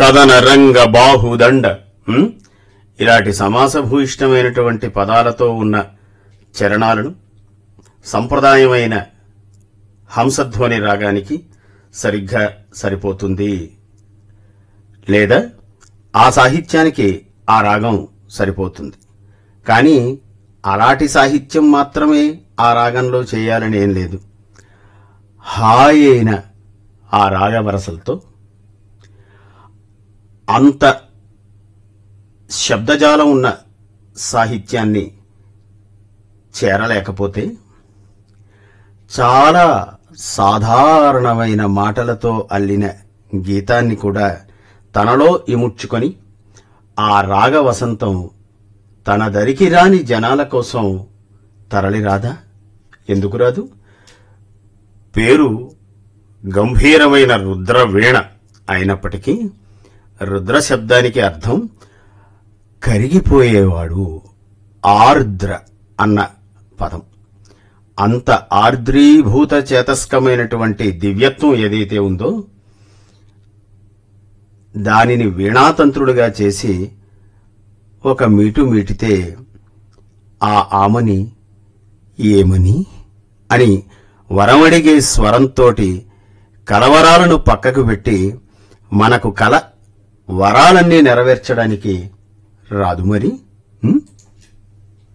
కథన రంగ బాహుదండ ఇలాంటి సమాసభూయిష్టమైనటువంటి పదాలతో ఉన్న చరణాలను సంప్రదాయమైన హంసధ్వని రాగానికి సరిగ్గా సరిపోతుంది. లేదా ఆ సాహిత్యానికి ఆ రాగం సరిపోతుంది. కానీ అలాంటి సాహిత్యం మాత్రమే ఆ రాగంలో చేయాలని ఏం లేదు. హాయి అయిన ఆ రాగవరసలతో అంత శబ్దజాలం ఉన్న సాహిత్యాన్ని చేరలేకపోతే చాలా సాధారణమైన మాటలతో అల్లిన గీతాన్ని కూడా తనలో ఇముడ్చుకొని ఆ రాగ వసంతం తన దరికి రాని జనాల కోసం తరలిరాదా? ఎందుకు రాదు? పేరు గంభీరమైన రుద్రవీణ అయినప్పటికీ రుద్ర శబ్దానికి అర్థం కరిగిపోయేవాడు, ఆర్ద్ర అన్న పదం. అంత ఆర్ద్రీభూత చేతస్కమైనటువంటి దివ్యత్వం ఏదైతే ఉందో దానిని వీణాతంత్రుడుగా చేసి ఒక మీటు మీటితే ఆ ఆమని ఏమని అని వరమడిగే స్వరంతోటి కలవరాలను పక్కకు పెట్టి మనకు కల వరాలన్నీ నెరవేర్చడానికి రాదు మరి.